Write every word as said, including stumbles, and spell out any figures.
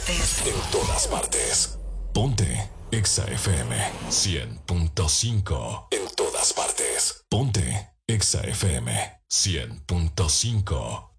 partes. En todas partes. Ponte Exa F M cien punto cinco. En todas partes. Ponte Exa F M cien punto cinco.